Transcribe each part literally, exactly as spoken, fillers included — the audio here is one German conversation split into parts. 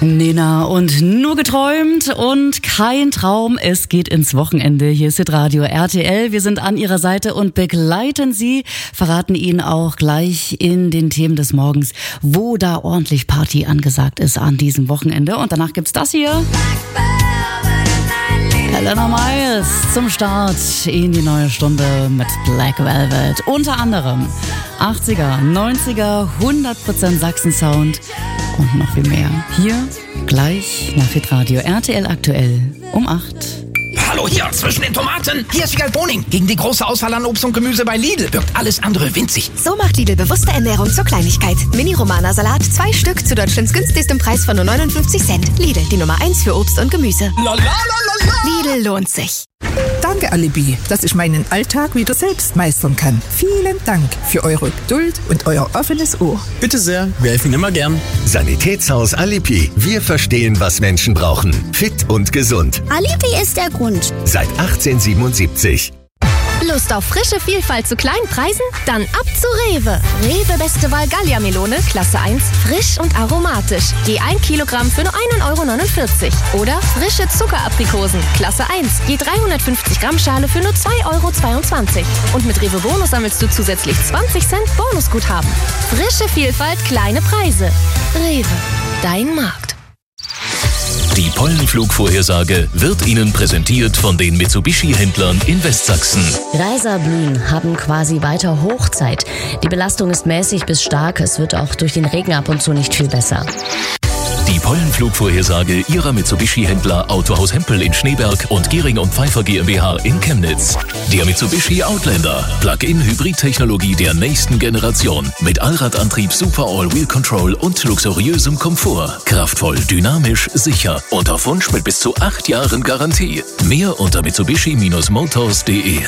Nena und nur geträumt und kein Traum. Es geht ins Wochenende. Hier ist Hitradio R T L. Wir sind an Ihrer Seite und begleiten Sie, verraten Ihnen auch gleich in den Themen des Morgens, wo da ordentlich Party angesagt ist an diesem Wochenende. Und danach gibt's das hier. Helena Miles zum Start in die neue Stunde mit Black Velvet. Unter anderem achtziger, neunziger, hundert Prozent Sachsen-Sound und noch viel mehr. Hier gleich nach Hitradio R T L aktuell um acht. Hallo hier, zwischen den Tomaten. Hier ist Wiegald Boning. Gegen die große Auswahl an Obst und Gemüse bei Lidl wirkt alles andere winzig. So macht Lidl bewusste Ernährung zur Kleinigkeit. Mini-Romana-Salat, zwei Stück zu Deutschlands günstigstem Preis von nur neunundfünfzig Cent. Lidl, die Nummer eins für Obst und Gemüse. La, la, la, la, la. Lidl lohnt sich. Danke, Alibi, dass ich meinen Alltag wieder selbst meistern kann. Vielen Dank für eure Geduld und euer offenes Ohr. Bitte sehr, wir helfen immer gern. Sanitätshaus Alibi. Wir verstehen, was Menschen brauchen. Fit und gesund. Alibi ist der Grund. Seit achtzehnhundertsiebenundsiebzig. Lust auf frische Vielfalt zu kleinen Preisen? Dann ab zu Rewe. Rewe Beste Wahl Gallia-Melone, Klasse eins, frisch und aromatisch. Je ein Kilogramm für nur ein Euro neunundvierzig. Oder frische Zuckeraprikosen, Klasse eins, je dreihundertfünfzig Gramm Schale für nur zwei Euro zweiundzwanzig. Und mit Rewe Bonus sammelst du zusätzlich zwanzig Cent Bonusguthaben. Frische Vielfalt, kleine Preise. Rewe, dein Markt. Die Pollenflugvorhersage wird Ihnen präsentiert von den Mitsubishi-Händlern in Westsachsen. Reiser blühen, haben quasi weiter Hochzeit. Die Belastung ist mäßig bis stark. Es wird auch durch den Regen ab und zu nicht viel besser. Die Pollenflugvorhersage Ihrer Mitsubishi-Händler Autohaus Hempel in Schneeberg und Gehring und Pfeiffer GmbH in Chemnitz. Der Mitsubishi Outlander. Plug-in-Hybrid-Technologie der nächsten Generation. Mit Allradantrieb, Super All-Wheel Control und luxuriösem Komfort. Kraftvoll, dynamisch, sicher. Und auf Wunsch mit bis zu acht Jahren Garantie. Mehr unter mitsubishi Bindestrich motors punkt de.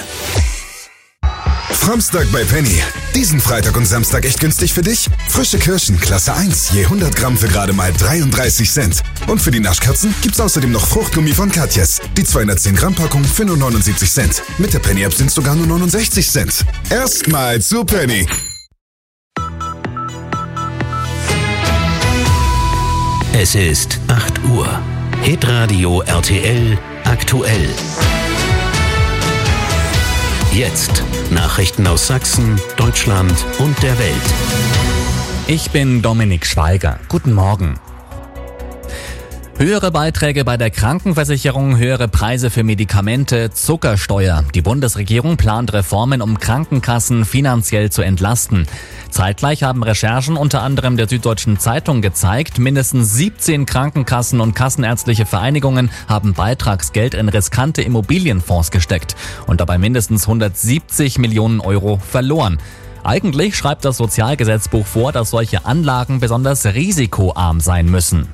Samstag bei Penny. Diesen Freitag und Samstag echt günstig für dich? Frische Kirschen, Klasse eins, je hundert Gramm für gerade mal dreiunddreißig Cent. Und für die Naschkatzen gibt's außerdem noch Fruchtgummi von Katjes. Die zweihundertzehn Gramm Packung für nur neunundsiebzig Cent. Mit der Penny-App sind sogar nur neunundsechzig Cent. Erstmal zu Penny. Es ist acht Uhr. Hitradio R T L aktuell. Jetzt Nachrichten aus Sachsen, Deutschland und der Welt. Ich bin Dominik Schweiger. Guten Morgen. Höhere Beiträge bei der Krankenversicherung, höhere Preise für Medikamente, Zuckersteuer. Die Bundesregierung plant Reformen, um Krankenkassen finanziell zu entlasten. Zeitgleich haben Recherchen unter anderem der Süddeutschen Zeitung gezeigt, mindestens siebzehn Krankenkassen und kassenärztliche Vereinigungen haben Beitragsgeld in riskante Immobilienfonds gesteckt und dabei mindestens hundertsiebzig Millionen Euro verloren. Eigentlich schreibt das Sozialgesetzbuch vor, dass solche Anlagen besonders risikoarm sein müssen.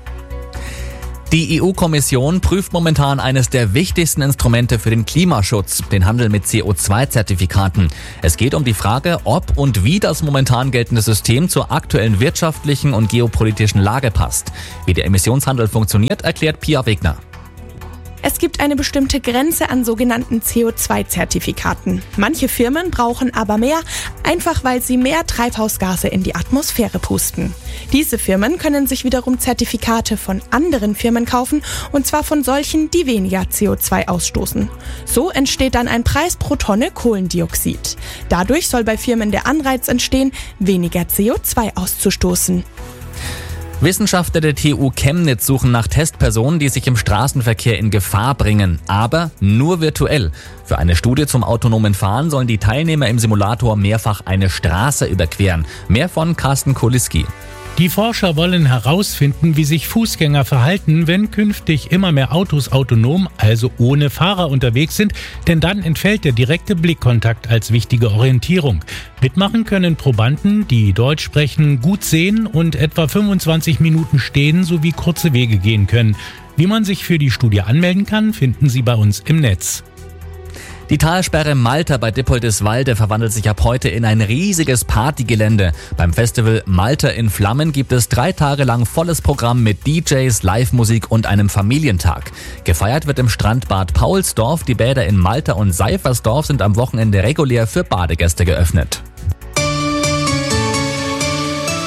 Die E U-Kommission prüft momentan eines der wichtigsten Instrumente für den Klimaschutz, den Handel mit C O zwei Zertifikaten. Es geht um die Frage, ob und wie das momentan geltende System zur aktuellen wirtschaftlichen und geopolitischen Lage passt. Wie der Emissionshandel funktioniert, erklärt Pia Wegner. Es gibt eine bestimmte Grenze an sogenannten C O zwei Zertifikaten. Manche Firmen brauchen aber mehr, einfach weil sie mehr Treibhausgase in die Atmosphäre pusten. Diese Firmen können sich wiederum Zertifikate von anderen Firmen kaufen, und zwar von solchen, die weniger C O zwei ausstoßen. So entsteht dann ein Preis pro Tonne Kohlendioxid. Dadurch soll bei Firmen der Anreiz entstehen, weniger C O zwei auszustoßen. Wissenschaftler der T U Chemnitz suchen nach Testpersonen, die sich im Straßenverkehr in Gefahr bringen, aber nur virtuell. Für eine Studie zum autonomen Fahren sollen die Teilnehmer im Simulator mehrfach eine Straße überqueren. Mehr von Carsten Koliski. Die Forscher wollen herausfinden, wie sich Fußgänger verhalten, wenn künftig immer mehr Autos autonom, also ohne Fahrer unterwegs sind, denn dann entfällt der direkte Blickkontakt als wichtige Orientierung. Mitmachen können Probanden, die Deutsch sprechen, gut sehen und etwa fünfundzwanzig Minuten stehen sowie kurze Wege gehen können. Wie man sich für die Studie anmelden kann, finden Sie bei uns im Netz. Die Talsperre Malta bei Dippoldiswalde verwandelt sich ab heute in ein riesiges Partygelände. Beim Festival Malta in Flammen gibt es drei Tage lang volles Programm mit D Js, Live-Musik und einem Familientag. Gefeiert wird im Strandbad Paulsdorf. Die Bäder in Malta und Seifersdorf sind am Wochenende regulär für Badegäste geöffnet.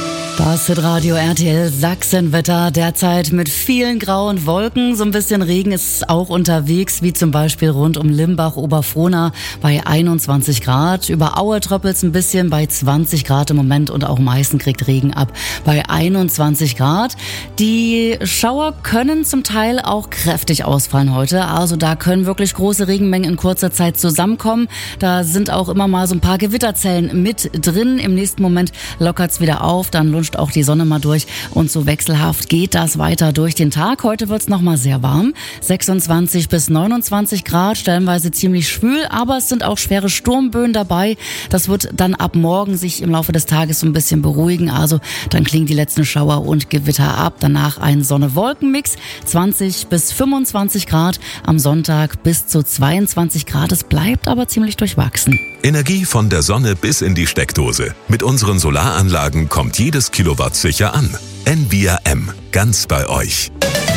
Das Hitradio R T L Sachsenwetter, derzeit mit vielen grauen Wolken. So ein bisschen Regen ist auch unterwegs, wie zum Beispiel rund um Limbach, Oberfrohna bei einundzwanzig Grad. Über Aue tröppelt's ein bisschen bei zwanzig Grad im Moment und auch Meißen kriegt Regen ab bei einundzwanzig Grad. Die Schauer können zum Teil auch kräftig ausfallen heute. Also da können wirklich große Regenmengen in kurzer Zeit zusammenkommen. Da sind auch immer mal so ein paar Gewitterzellen mit drin. Im nächsten Moment lockert's wieder auf, dann lunscht auch die Sonne mal durch und so wechselhaft geht das weiter durch den Tag. Heute wird's noch mal sehr warm, sechsundzwanzig bis neunundzwanzig Grad, stellenweise ziemlich schwül, aber es sind auch schwere Sturmböen dabei. Das wird dann ab morgen sich im Laufe des Tages so ein bisschen beruhigen, also dann klingen die letzten Schauer und Gewitter ab. Danach ein Sonne-Wolken-Mix, zwanzig bis fünfundzwanzig Grad, am Sonntag bis zu zweiundzwanzig Grad. Es bleibt aber ziemlich durchwachsen. Energie von der Sonne bis in die Steckdose. Mit unseren Solaranlagen kommt jedes Kilowatt sicher an. N V I A M, ganz bei euch.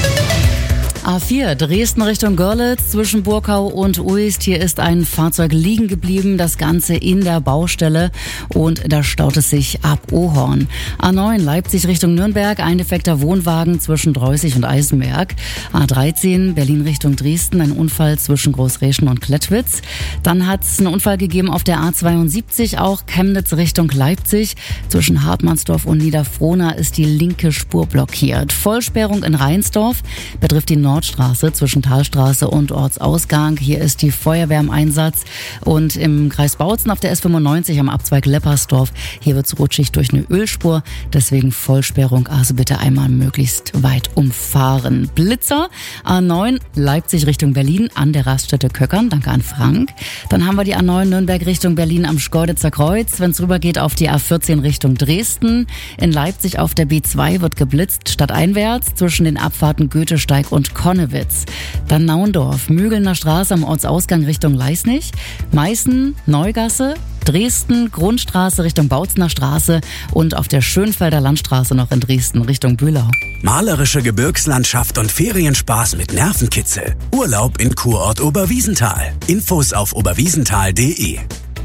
A vier, Dresden Richtung Görlitz zwischen Burkau und Uist. Hier ist ein Fahrzeug liegen geblieben, das Ganze in der Baustelle und da staut es sich ab Ohorn. A neun, Leipzig Richtung Nürnberg, ein defekter Wohnwagen zwischen Dreußig und Eisenberg. A dreizehn, Berlin Richtung Dresden, ein Unfall zwischen Großreschen und Klettwitz. Dann hat es einen Unfall gegeben auf der A zweiundsiebzig, auch Chemnitz Richtung Leipzig. Zwischen Hartmannsdorf und Niederfrohna ist die linke Spur blockiert. Vollsperrung in Rheinsdorf betrifft die Nord Nordstraße zwischen Talstraße und Ortsausgang. Hier ist die Feuerwehr im Einsatz und im Kreis Bautzen auf der S fünfundneunzig am Abzweig Leppersdorf. Hier wird es rutschig durch eine Ölspur, deswegen Vollsperrung, also bitte einmal möglichst weit umfahren. Blitzer, A neun Leipzig Richtung Berlin an der Raststätte Köckern, danke an Frank. Dann haben wir die A neun Nürnberg Richtung Berlin am Schkeuditzer Kreuz, wenn es rübergeht auf die A vierzehn Richtung Dresden. In Leipzig auf der B zwei wird geblitzt, stadteinwärts zwischen den Abfahrten Goethesteig und Konnewitz. Dann Naundorf, Mügelner Straße am Ortsausgang Richtung Leisnig, Meißen, Neugasse, Dresden, Grundstraße Richtung Bautzener Straße und auf der Schönfelder Landstraße noch in Dresden Richtung Bühlau. Malerische Gebirgslandschaft und Ferienspaß mit Nervenkitzel. Urlaub in Kurort Oberwiesenthal. Infos auf oberwiesenthal punkt de.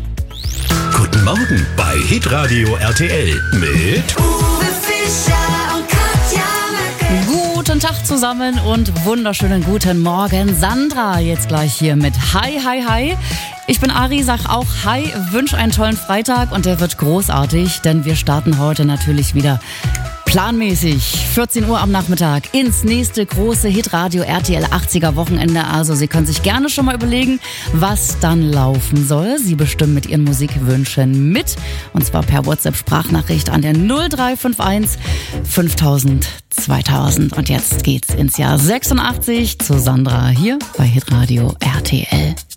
Guten Morgen bei Hitradio R T L mit Uwe Fischer und Katja Möcke. Guten Tag zusammen und wunderschönen guten Morgen. Sandra jetzt gleich hier mit Hi, Hi, Hi. Ich bin Ari, sag auch Hi, wünsche einen tollen Freitag und der wird großartig, denn wir starten heute natürlich wieder planmäßig, vierzehn Uhr am Nachmittag, ins nächste große Hitradio R T L achtziger Wochenende. Also Sie können sich gerne schon mal überlegen, was dann laufen soll. Sie bestimmen mit Ihren Musikwünschen mit. Und zwar per WhatsApp-Sprachnachricht an der null drei fünf eins fünftausend zweitausend. Und jetzt geht's ins Jahr sechsundachtzig zu Sandra hier bei Hitradio R T L.